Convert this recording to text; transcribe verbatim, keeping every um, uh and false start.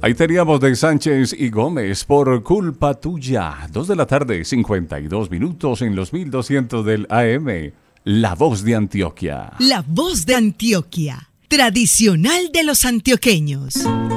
Ahí teníamos de Sánchez y Gómez, Por culpa tuya. Dos de la tarde, cincuenta y dos minutos en los mil doscientos del A M. La voz de Antioquia. La voz de Antioquia, tradicional de los antioqueños.